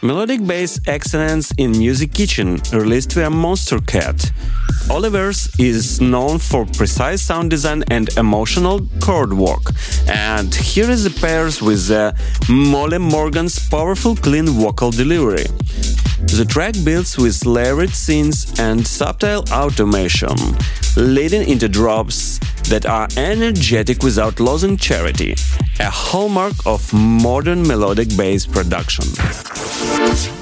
Melodic bass excellence in Music Kitchen, released via Monstercat. Olivers is known for precise sound design and emotional chord work. And here is the pairs with Molly Morgan's powerful clean vocal delivery. The track builds with layered synths and subtle automation, leading into drops that are energetic without losing charity, a hallmark of modern melodic bass production.